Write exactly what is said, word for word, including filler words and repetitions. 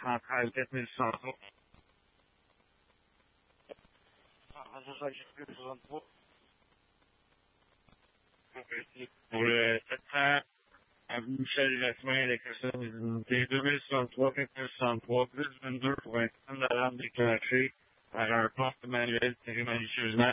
cent treize, quatre mille cent trois. soixante-trois. Pour le sept cents, avenue Michel Jasmin, l'expression des unités, deux mille soixante-trois, quatre mille soixante-trois, plus vingt-deux pour un système d'alarme déclenché par un poste manuel tiré malicieusement